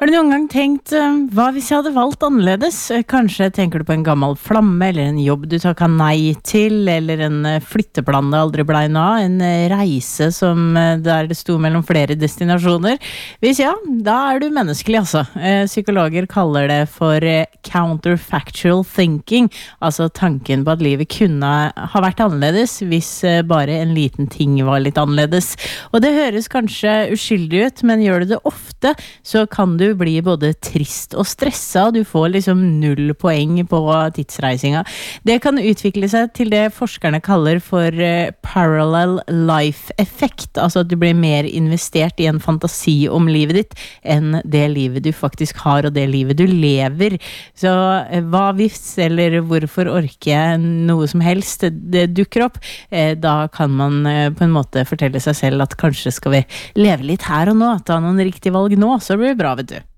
Har du noen gang tenkt, hva hvis jeg hadde valgt annerledes? Kanskje tenker du på en gammel flamme, eller en jobb du takket nei til, eller en flytteplan det aldri ble noe av, en reise der det sto mellom flere destinasjoner. Hvis ja, da du menneskelig altså. Psykologer kaller det for counterfactual thinking, altså tanken på at livet kunne ha vært annerledes hvis bare en liten ting var litt annerledes. Og det høres kanskje uskyldig ut, men gjør du det ofte, så kan du bli både trist og stressa, og du får liksom 0 poeng på tidsreisinga. Det kan utvikle seg til det forskerne kaller for parallel life effect, altså at du blir mer investert i en fantasi om livet ditt enn det livet du faktisk har og det livet du lever. Så hva hvis eller hvorfor orker jeg noe som helst det dukker opp, da kan man på en måte fortelle seg selv at kanskje skal vi leve litt her og nå, ta noen riktige valg nå, så blir det bra, vet du.